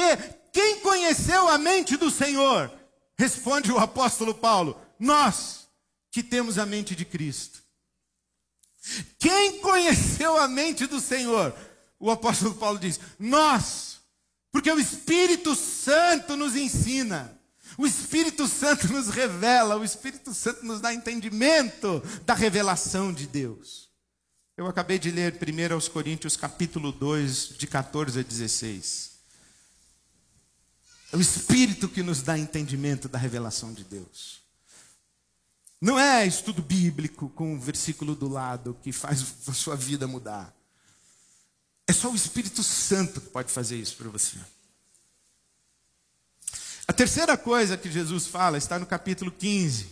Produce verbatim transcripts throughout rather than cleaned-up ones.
quê? Quem conheceu a mente do Senhor? Responde o apóstolo Paulo: nós que temos a mente de Cristo. Quem conheceu a mente do Senhor? O apóstolo Paulo diz: nós, porque o Espírito Santo nos ensina, o Espírito Santo nos revela, o Espírito Santo nos dá entendimento da revelação de Deus. Eu acabei de ler primeiro aos Coríntios capítulo dois, de catorze a dezesseis. É o Espírito que nos dá entendimento da revelação de Deus. Não é estudo bíblico com um versículo do lado que faz a sua vida mudar. É só o Espírito Santo que pode fazer isso para você. A terceira coisa que Jesus fala está no capítulo quinze.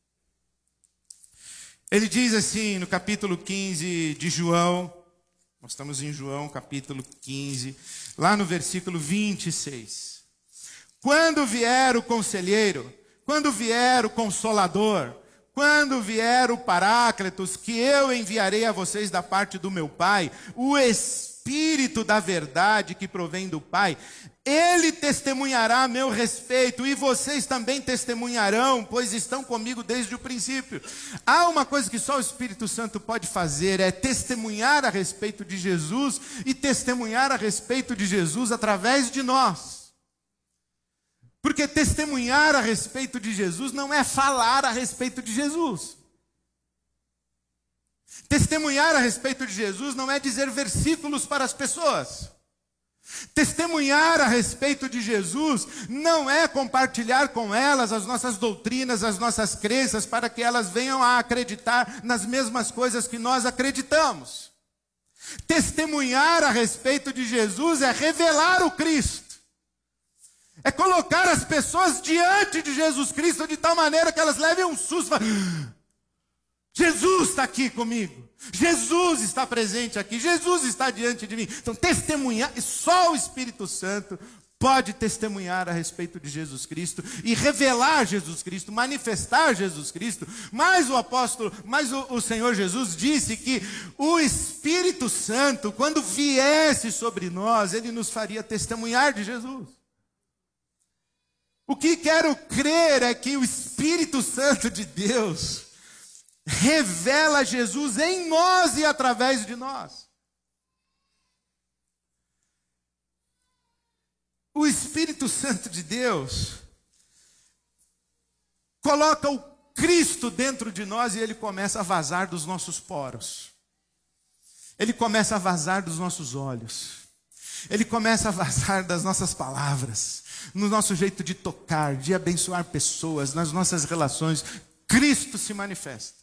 Ele diz assim, no capítulo quinze de João, nós estamos em João, capítulo quinze, lá no versículo vinte e seis. Quando vier o conselheiro, quando vier o consolador, quando vier o Paráclitos, que eu enviarei a vocês da parte do meu Pai, o Espírito da verdade que provém do Pai, ele testemunhará a meu respeito, e vocês também testemunharão, pois estão comigo desde o princípio. Há uma coisa que só o Espírito Santo pode fazer, é testemunhar a respeito de Jesus, e testemunhar a respeito de Jesus através de nós. Porque testemunhar a respeito de Jesus não é falar a respeito de Jesus. Testemunhar a respeito de Jesus não é dizer versículos para as pessoas. Testemunhar a respeito de Jesus não é compartilhar com elas as nossas doutrinas, as nossas crenças, para que elas venham a acreditar nas mesmas coisas que nós acreditamos. Testemunhar a respeito de Jesus é revelar o Cristo. É colocar as pessoas diante de Jesus Cristo de tal maneira que elas levem um susto. Jesus está aqui comigo. Jesus está presente aqui. Jesus está diante de mim. Então, testemunhar, só o Espírito Santo pode testemunhar a respeito de Jesus Cristo e revelar Jesus Cristo, manifestar Jesus Cristo. Mas o apóstolo, mas o, o Senhor Jesus disse que o Espírito Santo, quando viesse sobre nós, ele nos faria testemunhar de Jesus. O que quero crer é que o Espírito Santo de Deus revela Jesus em nós e através de nós. O Espírito Santo de Deus coloca o Cristo dentro de nós e ele começa a vazar dos nossos poros. Ele começa a vazar dos nossos olhos. Ele começa a vazar das nossas palavras, no nosso jeito de tocar, de abençoar pessoas, nas nossas relações. Cristo se manifesta.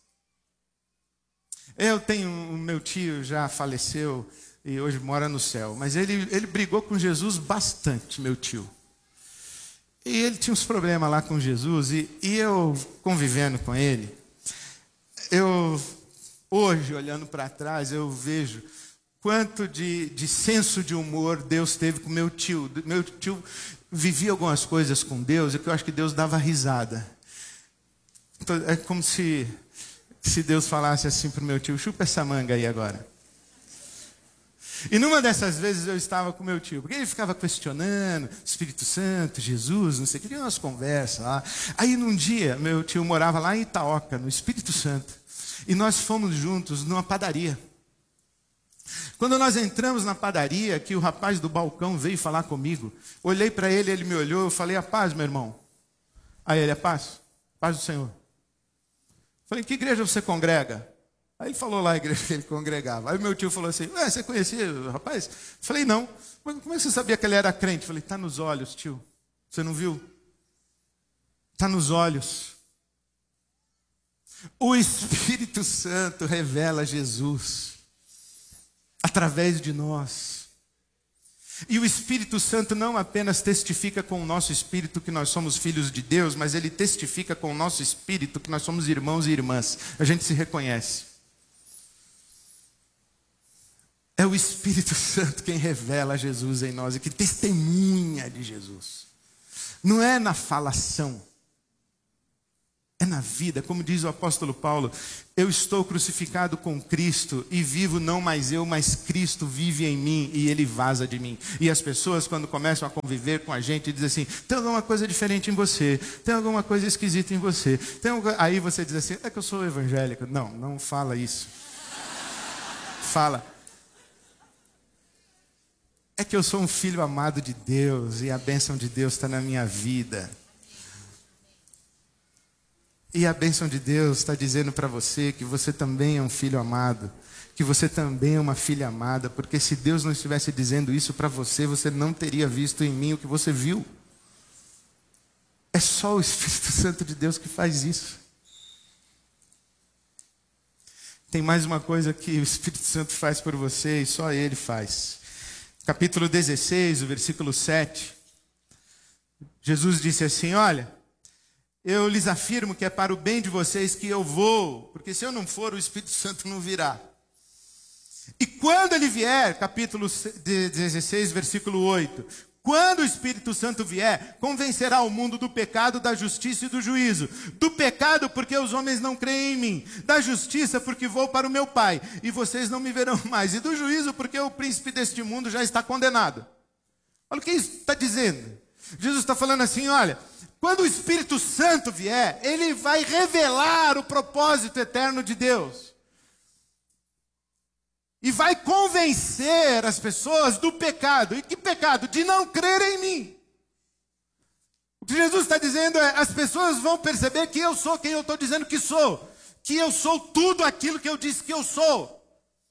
Eu tenho, o meu tio já faleceu e hoje mora no céu, mas ele, ele brigou com Jesus bastante, meu tio. E ele tinha uns problemas lá com Jesus, e, e eu convivendo com ele, eu, hoje, olhando para trás, eu vejo quanto de, de senso de humor Deus teve com meu tio. Meu tio vivia algumas coisas com Deus, e que eu acho que Deus dava risada. Então, é como se, se Deus falasse assim para o meu tio: chupa essa manga aí agora. E numa dessas vezes eu estava com meu tio, porque ele ficava questionando Espírito Santo, Jesus, não sei o que, tinha umas conversas lá. Aí num dia, meu tio morava lá em Itaoca, no Espírito Santo, e nós fomos juntos numa padaria. Quando nós entramos na padaria, que o rapaz do balcão veio falar comigo, olhei para ele, ele me olhou, eu falei: a paz, meu irmão. Aí ele: a paz, paz do Senhor. Falei: que igreja você congrega? Aí ele falou lá a igreja que ele congregava. Aí meu tio falou assim: ué, você conhecia o rapaz? Falei: não. Mas como é que você sabia que ele era crente? Falei: está nos olhos, tio. Você não viu? Está nos olhos. O Espírito Santo revela Jesus através de nós. E o Espírito Santo não apenas testifica com o nosso espírito que nós somos filhos de Deus, mas ele testifica com o nosso espírito que nós somos irmãos e irmãs. A gente se reconhece. É o Espírito Santo quem revela Jesus em nós e que testemunha de Jesus. Não é na falação. É na vida, como diz o apóstolo Paulo, eu estou crucificado com Cristo e vivo não mais eu, mas Cristo vive em mim e Ele vaza de mim. E as pessoas, quando começam a conviver com a gente, dizem assim, tem alguma coisa diferente em você, tem alguma coisa esquisita em você. Tem alguma... Aí você diz assim, é que eu sou evangélico. Não, não fala isso. Fala, é que eu sou um filho amado de Deus e a bênção de Deus está na minha vida. E a bênção de Deus está dizendo para você que você também é um filho amado, que você também é uma filha amada, porque se Deus não estivesse dizendo isso para você, você não teria visto em mim o que você viu. É só o Espírito Santo de Deus que faz isso. Tem mais uma coisa que o Espírito Santo faz por você e só Ele faz. Capítulo dezesseis, o versículo sete. Jesus disse assim, olha, eu lhes afirmo que é para o bem de vocês que eu vou, porque se eu não for, o Espírito Santo não virá. E quando ele vier, capítulo dezesseis, versículo oito, quando o Espírito Santo vier, convencerá o mundo do pecado, da justiça e do juízo. Do pecado, porque os homens não creem em mim. Da justiça, porque vou para o meu Pai, e vocês não me verão mais. E do juízo, porque o príncipe deste mundo já está condenado. Olha o que isso está dizendo. Jesus está falando assim, olha, quando o Espírito Santo vier, ele vai revelar o propósito eterno de Deus. E vai convencer as pessoas do pecado. E que pecado? De não crer em mim. O que Jesus está dizendo é, as pessoas vão perceber que eu sou quem eu estou dizendo que sou. Que eu sou tudo aquilo que eu disse que eu sou.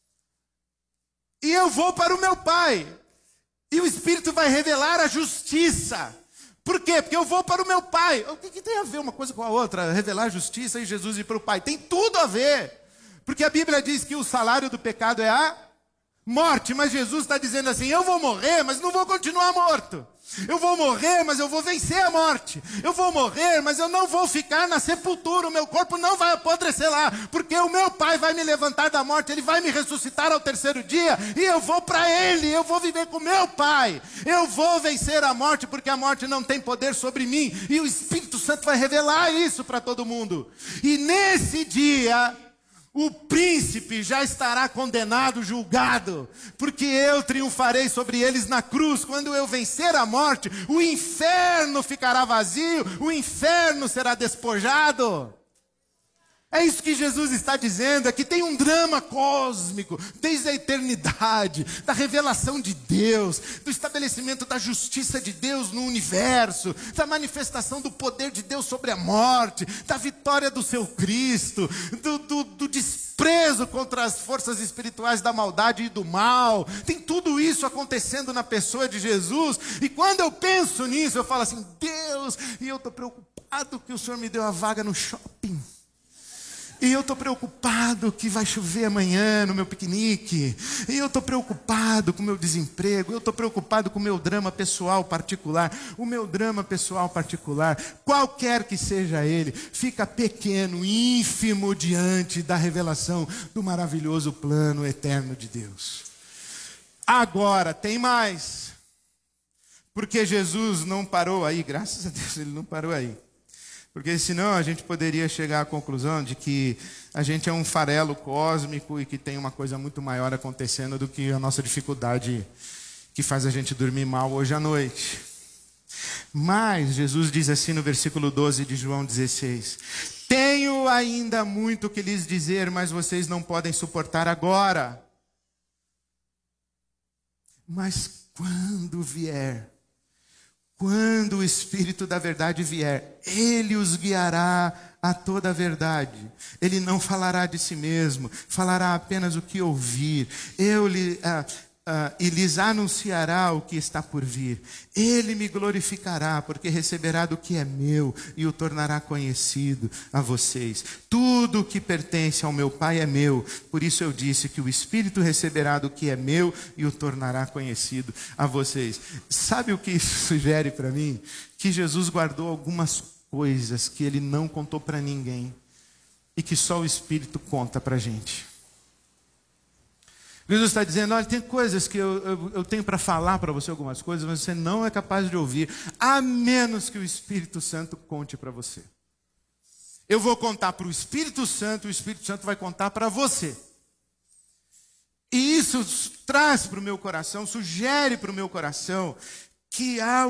E eu vou para o meu Pai. E o Espírito vai revelar a justiça. Por quê? Porque eu vou para o meu Pai. O que, que tem a ver uma coisa com a outra? Revelar a justiça e Jesus ir para o Pai. Tem tudo a ver. Porque a Bíblia diz que o salário do pecado é a morte. Mas Jesus está dizendo assim, eu vou morrer, mas não vou continuar morto. Eu vou morrer, mas eu vou vencer a morte. Eu vou morrer, mas eu não vou ficar na sepultura. O meu corpo não vai apodrecer lá. Porque o meu Pai vai me levantar da morte. Ele vai me ressuscitar ao terceiro dia. E eu vou para Ele. Eu vou viver com o meu Pai. Eu vou vencer a morte, porque a morte não tem poder sobre mim. E o Espírito Santo vai revelar isso para todo mundo. E nesse dia, o príncipe já estará condenado, julgado, porque eu triunfarei sobre eles na cruz. Quando eu vencer a morte, o inferno ficará vazio, o inferno será despojado. É isso que Jesus está dizendo, é que tem um drama cósmico, desde a eternidade, da revelação de Deus, do estabelecimento da justiça de Deus no universo, da manifestação do poder de Deus sobre a morte, da vitória do seu Cristo, do, do, do desprezo contra as forças espirituais da maldade e do mal. Tem tudo isso acontecendo na pessoa de Jesus, e quando eu penso nisso, eu falo assim, Deus, e eu estou preocupado que o Senhor me deu a vaga no shopping. E eu estou preocupado que vai chover amanhã no meu piquenique. E eu estou preocupado com o meu desemprego. Eu estou preocupado com o meu drama pessoal particular. O meu drama pessoal particular, qualquer que seja ele, fica pequeno, ínfimo diante da revelação do maravilhoso plano eterno de Deus. Agora, tem mais. Porque Jesus não parou aí, graças a Deus ele não parou aí. Porque senão a gente poderia chegar à conclusão de que a gente é um farelo cósmico e que tem uma coisa muito maior acontecendo do que a nossa dificuldade que faz a gente dormir mal hoje à noite. Mas Jesus diz assim no versículo doze de João dezesseis: tenho ainda muito que lhes dizer, mas vocês não podem suportar agora. Mas quando vier, quando o Espírito da verdade vier, Ele os guiará a toda a verdade. Ele não falará de si mesmo, falará apenas o que ouvir. Eu lhe, ah, ah, e lhes anunciará o que está por vir. Ele me glorificará, porque receberá do que é meu e o tornará conhecido a vocês. Tudo o que pertence ao meu Pai é meu. Por isso eu disse que o Espírito receberá do que é meu e o tornará conhecido a vocês. Sabe o que isso sugere para mim? Que Jesus guardou algumas coisas que Ele não contou para ninguém e que só o Espírito conta para a gente. Jesus está dizendo, olha, tem coisas que eu, eu, eu tenho para falar para você, algumas coisas, mas você não é capaz de ouvir, a menos que o Espírito Santo conte para você. Eu vou contar para o Espírito Santo, o Espírito Santo vai contar para você. E isso traz para o meu coração, sugere para o meu coração que há